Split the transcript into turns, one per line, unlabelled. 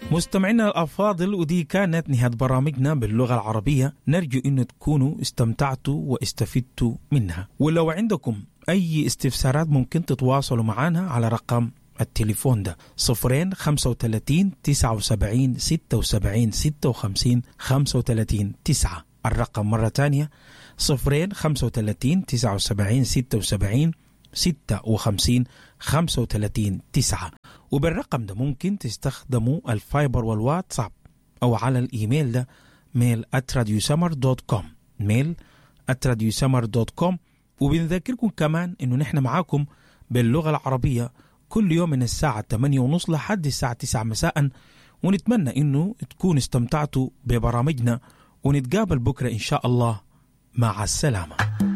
مستمعينا الأفاضل، ودي كانت نهاية برامجنا باللغة العربية. نرجو أن تكونوا استمتعتوا واستفدتوا منها، ولو عندكم أي استفسارات ممكن تتواصلوا معنا على رقم التليفون ده 035 79 76 56 35 9. الرقم مرة تانية 035 79 76 56 35 9. وبالرقم ده ممكن تستخدموا الفايبر والواتساب، أو على الإيميل ده mail@radiosummer.com mail@radiosummer.com. وبنذكركم كمان إنه نحن معاكم باللغة العربية كل يوم من الساعة 8:30 لحد الساعة 9 مساء، ونتمنى إنه تكونوا استمتعتوا ببرامجنا، ونتقابل بكرة إن شاء الله. مع السلامة.